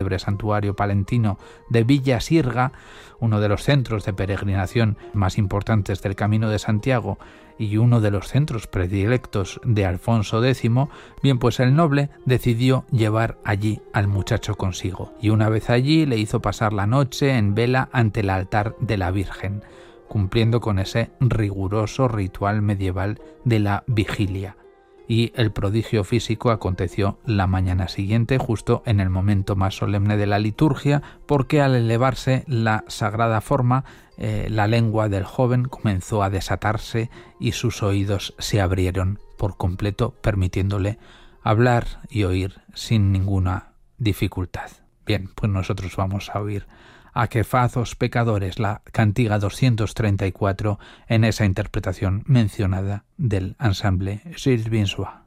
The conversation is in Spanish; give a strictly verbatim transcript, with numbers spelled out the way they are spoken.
célebre santuario palentino de Villa Sirga, uno de los centros de peregrinación más importantes del Camino de Santiago y uno de los centros predilectos de Alfonso X, bien, pues el noble decidió llevar allí al muchacho consigo, y una vez allí le hizo pasar la noche en vela ante el altar de la Virgen, cumpliendo con ese riguroso ritual medieval de la vigilia. Y el prodigio físico aconteció la mañana siguiente, justo en el momento más solemne de la liturgia, porque al elevarse la sagrada forma, eh, la lengua del joven comenzó a desatarse y sus oídos se abrieron por completo, permitiéndole hablar y oír sin ninguna dificultad. Bien, pues nosotros vamos a oír a que fazos pecadores, la cantiga doscientos treinta y cuatro, en esa interpretación mencionada del ensemble Gilles Vinsois.